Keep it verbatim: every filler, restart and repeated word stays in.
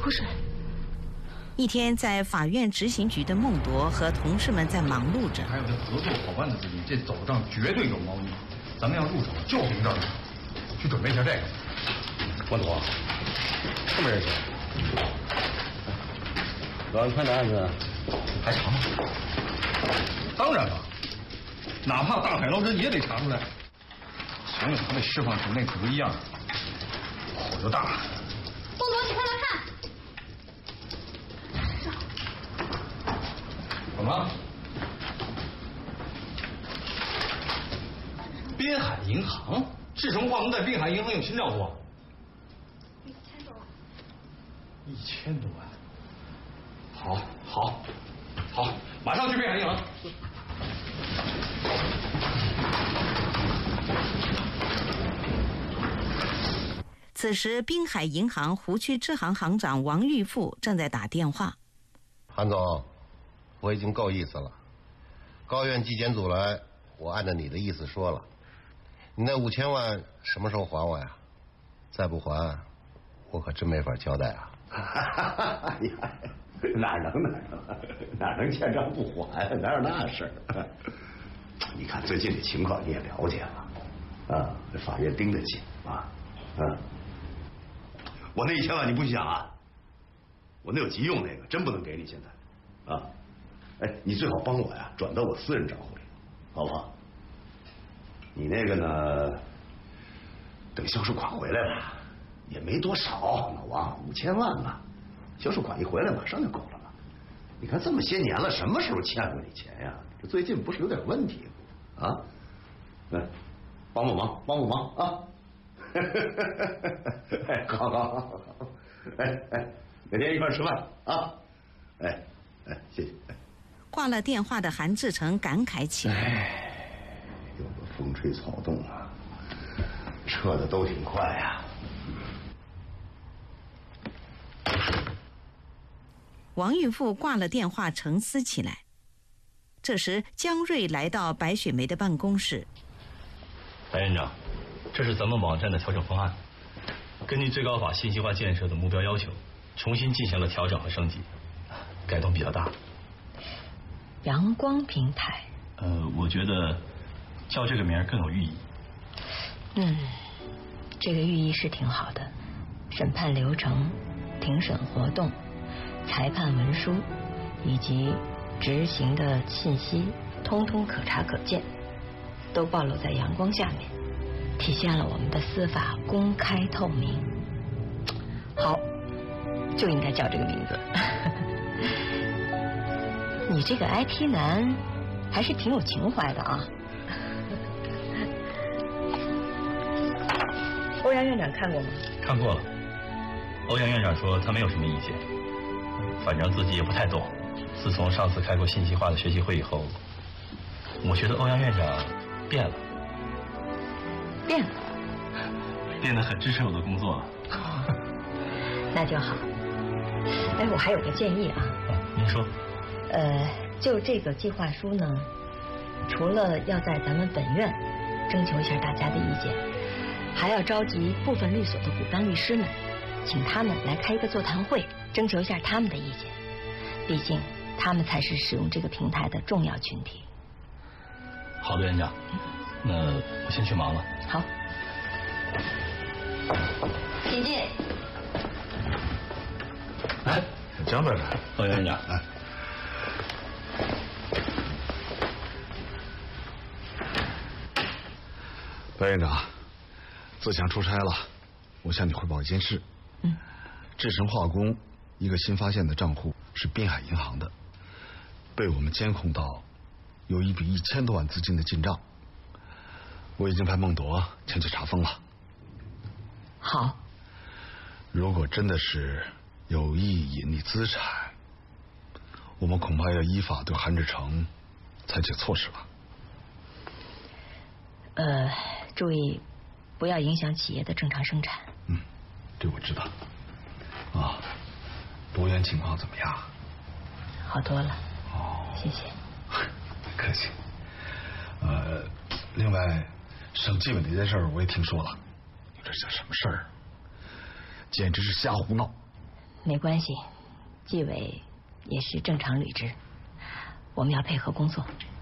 不是。 一天，在法院执行局的孟铎和同事们在忙碌着。 还有这合作伙伴的资金，这走账绝对有猫腻。咱们要入手就凭这个，去准备一下这个。 孟铎，这么认真？栾宽的案子还查吗？ 当然了，哪怕大海捞针也得查出来。想想他被释放成那不一样，火就大。 孟铎，你快来看！ 怎么？滨海银行？是什么化工在滨海银行有新账户？ 一千多万。 一千多万。好，好，好，马上去滨海银行。 此时，滨海银行湖区支行行长王玉富正在打电话。 韩总，我已经够意思了。高院纪检组来，我按照你的意思说了。你那五千万什么时候还我呀？再不还，我可真没法交代啊！ 哪能哪能哪能欠账不还？哪有那事儿？你看最近这情况你也了解了啊，这法院盯得紧啊，嗯。我那一千万你不许想啊！我那有急用那个，真不能给你现在，啊！哎，你最好帮我呀，转到我私人账户里，好不好？你那个呢，等销售款回来了，也没多少，老王，五千万嘛，销售款一回来马上就够了嘛。你看这么些年了，什么时候欠过你钱呀？这最近不是有点问题吗？啊？嗯，帮帮忙，帮帮忙啊！哎，好好好好好，哎哎，哪天一块吃饭啊？哎哎，谢谢。 挂了电话的韩志成感慨起来：“ 哎，有个风吹草动啊，撤的都挺快呀。” 王玉富挂了电话，沉思起来。这时，江瑞来到白雪梅的办公室。 白院长，这是咱们网站的调整方案，根据最高法信息化建设的目标要求，重新进行了调整和升级，改动比较大。 阳光平台。 呃，我觉得叫这个名更有寓意。 嗯，这个寓意是挺好的。审判流程、庭审活动、裁判文书以及执行的信息，通通可查可见，都暴露在阳光下面，体现了我们的司法公开透明。好，就应该叫这个名字。你这个 I T 男还是挺有情怀的啊。欧阳院长看过吗？ 看过了。欧阳院长说他没有什么意见，反正自己也不太懂。自从上次开过信息化的学习会以后，我觉得欧阳院长变了。 变了？ 变得很支持我的工作了。 那就好。哎，我还有个建议啊。 啊，您说。 呃，就这个计划书呢，除了要在咱们本院征求一下大家的意见，还要召集部分律所的股东律师们，请他们来开一个座谈会，征求一下他们的意见。毕竟他们才是使用这个平台的重要群体。 好的，院长，那我先去忙了。 好，请进。 哎，江队长， 欧阳院长， 哎。白院长，自强出差了，我向你汇报一件事。 嗯。 智神化工一个新发现的账户是滨海银行的，被我们监控到有一笔一千多万资金的进账。我已经派孟铎前去查封了。 好。 如果真的是有意隐匿资产，我们恐怕要依法对韩志成采取措施了。 呃，注意不要影响企业的正常生产。 嗯，这我知道。啊，博源情况怎么样？ 好多了。 哦， 谢谢。 不客气。呃，另外，审计委那件事儿我也听说了，你这叫什么事儿？简直是瞎胡闹。 没关系，纪委也是正常履职，我们要配合工作。